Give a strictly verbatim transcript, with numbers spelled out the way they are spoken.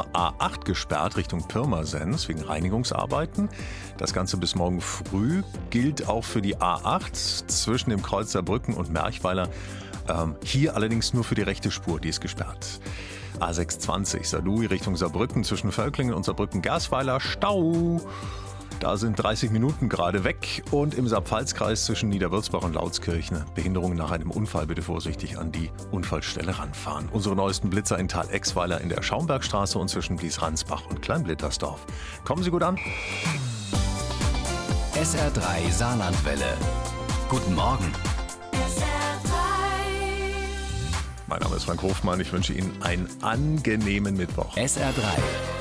A acht gesperrt Richtung Pirmasens wegen Reinigungsarbeiten. Das Ganze bis morgen früh gilt auch für die A acht zwischen dem Kreuz Saarbrücken und Merchweiler. Ähm, hier allerdings nur für die rechte Spur, die ist gesperrt. A sechshundertzwanzig Saarlouis Richtung Saarbrücken zwischen Völklingen und Saarbrücken-Gersweiler Stau. Da sind dreißig Minuten gerade weg. Und im Saar-Pfalz-Kreis zwischen Niederwürzbach und Lautskirchen Behinderung nach einem Unfall. Bitte vorsichtig an die Unfallstelle ranfahren. Unsere neuesten Blitzer in Tal-Exweiler in der Schaumbergstraße und zwischen Blies-Ransbach und Kleinblittersdorf. Kommen Sie gut an. S R drei Saarlandwelle. Guten Morgen. Mein Name ist Frank Hofmann. Ich wünsche Ihnen einen angenehmen Mittwoch. S R drei.